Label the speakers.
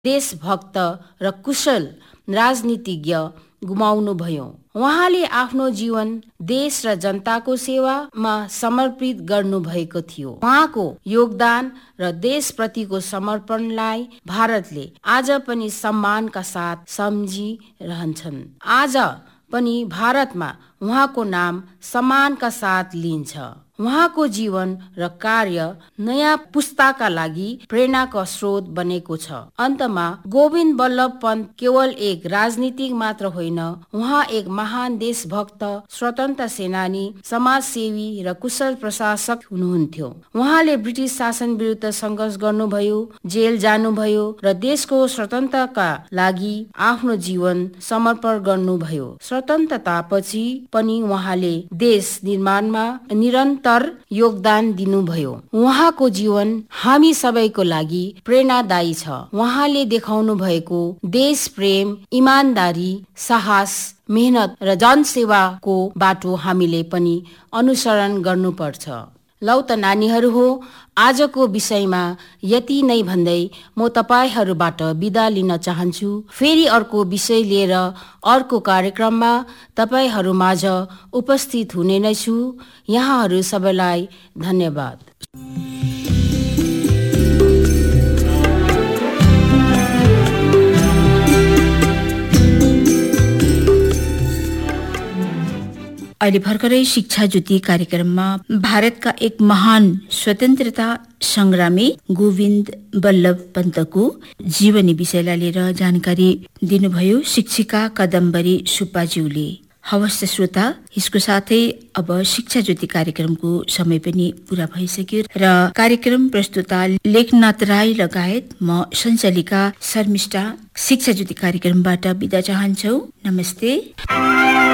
Speaker 1: देशभक्त र कुशल राजनीतिज्ञ गुमाउनुभयो। उहाँले आफ्नो जीवन देश र जनताको सेवामा समर्पित गर्नुभएको थियो। उहाँको योगदान र देशप्रतिको समर्पणलाई भारतले आज पनि सम्मानका साथ सम्झिरहन्छन्। आज पनि भारतमा उहाँको नाम सम्मानका साथ लिइन्छ। उहाँको जीवन र कार्य नयाँ पुस्ताका लागि प्रेरणाको स्रोत बनेको छ। अन्तमा गोविन्द बल्लभ पन्त केवल एक राजनीतिक मात्र होइन, उहाँ एक महान देशभक्त, स्वतन्त्र सेनानी, समाजसेवी र कुशल प्रशासक हुनुहुन्थ्यो। उहाँले ब्रिटिस शासन विरुद्ध सङ्घर्ष गर्नुभयो, जेल जानुभयो र देशको स्वतन्त्रताका लागि आफ्नो जीवन समर्पण गर्नुभयो। स्वतन्त्रतापछि पनि उहाँले देश निर्माणमा निरन्तर योगदान दिनुभयो। उहाँको जीवन हामी सबैको लागि प्रेरणादायी छ। उहाँले देखाउनु भएको देश प्रेम, इमानदारी, साहस, मेहनत र जनसेवाको बाटो हामीले पनि अनुसरण गर्नुपर्छ। लौ त नानीहरू हो, आजको विषयमा यति नै भन्दै म तपाईहरूबाट बिदा लिन चाहन्छु। फेरि अर्को विषय लिएर अर्को कार्यक्रममा तपाईहरू माझ उपस्थित हुने नै छु। यहाँहरू सबैलाई धन्यवाद।
Speaker 2: अहिले भर्खरै शिक्षा ज्योति कार्यक्रममा भारतका एक महान स्वतन्त्रता संग्रामी गोविन्द बल्लभ पन्तको जीवनी विषयलाई लिएर जानकारी दिनुभयो शिक्षिका कदम्बरी सुब्बाज्यूले। हवस् श्रोता, यसको साथै अब शिक्षा ज्योति कार्यक्रमको समय पनि पूरा भइसक्यो र कार्यक्रम प्रस्तुता लेखनाथ राई लगायत म सञ्चालिका शर्मिष्ठा शिक्षा ज्योति कार्यक्रमबाट बिदा चाहन्छौ। नमस्ते।